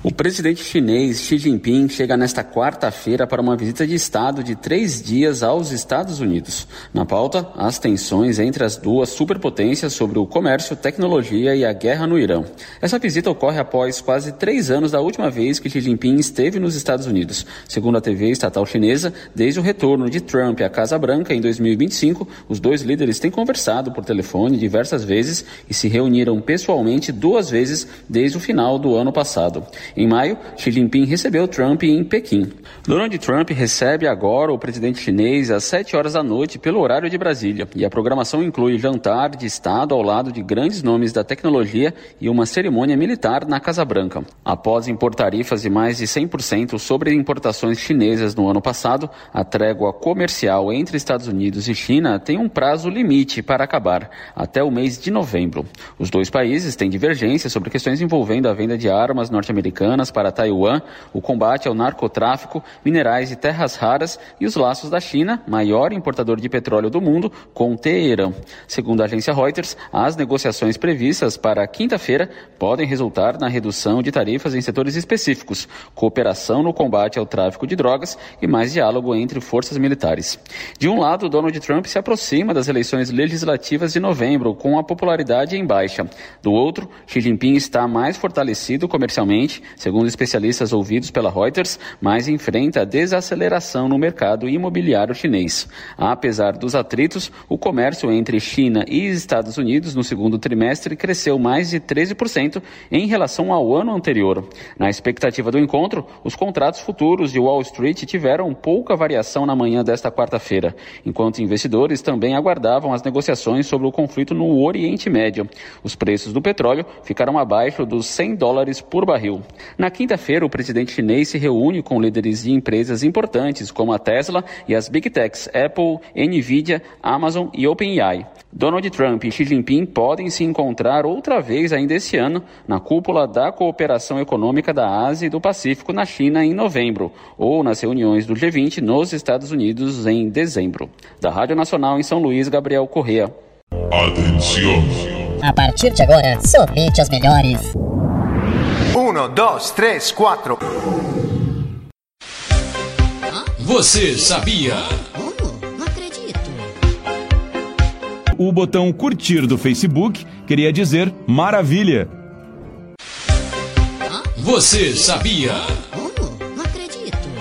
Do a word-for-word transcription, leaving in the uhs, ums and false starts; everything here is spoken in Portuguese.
O presidente chinês Xi Jinping chega nesta quarta-feira para uma visita de Estado de três dias aos Estados Unidos. Na pauta, as tensões entre as duas superpotências sobre o comércio, tecnologia e a guerra no Irã. Essa visita ocorre após quase três anos da última vez que Xi Jinping esteve nos Estados Unidos. Segundo a T V estatal chinesa, desde o retorno de Trump à Casa Branca em dois mil e vinte e cinco, os dois líderes têm conversado por telefone diversas vezes e se reuniram pessoalmente duas vezes desde o final do ano passado. Em maio, Xi Jinping recebeu Trump em Pequim. Donald Trump recebe agora o presidente chinês às sete horas da noite pelo horário de Brasília, e a programação inclui jantar de Estado ao lado de grandes nomes da tecnologia e uma cerimônia militar na Casa Branca. Após impor tarifas de mais de cem por cento sobre importações chinesas no ano passado, a trégua comercial entre Estados Unidos e China tem um prazo limite para acabar, até o mês de novembro. Os dois países têm divergências sobre questões envolvendo a venda de armas norte-americanas para Taiwan, o combate ao narcotráfico, minerais e terras raras e os laços da China, maior importador de petróleo do mundo, com Teherã. Segundo a agência Reuters, as negociações previstas para quinta-feira podem resultar na redução de tarifas em setores específicos, cooperação no combate ao tráfico de drogas e mais diálogo entre forças militares. De um lado, Donald Trump se aproxima das eleições legislativas de novembro, com a popularidade em baixa. Do outro, Xi Jinping está mais fortalecido comercialmente, segundo especialistas ouvidos pela Reuters, mas enfrenta a desaceleração no mercado imobiliário chinês. Apesar dos atritos, o comércio entre China e Estados Unidos no segundo trimestre cresceu mais de treze por cento em relação ao ano anterior. Na expectativa do encontro, os contratos futuros de Wall Street tiveram pouca variação na manhã desta quarta-feira, enquanto investidores também aguardavam as negociações sobre o conflito no Oriente Médio. Os preços do petróleo ficaram abaixo dos cem dólares por barril. Na quinta-feira, o presidente chinês se reúne com líderes de empresas importantes como a Tesla e as Big Techs Apple, Nvidia, Amazon e OpenAI. Donald Trump e Xi Jinping podem se encontrar outra vez ainda esse ano na cúpula da Cooperação Econômica da Ásia e do Pacífico na China em novembro, ou nas reuniões do G vinte nos Estados Unidos em dezembro. Da Rádio Nacional em São Luís, Gabriel Correa. Atenção! A partir de agora, somente as melhores. Um, dois, três, quatro. Você sabia? Oh, não acredito. O botão curtir do Facebook queria dizer maravilha. Você sabia?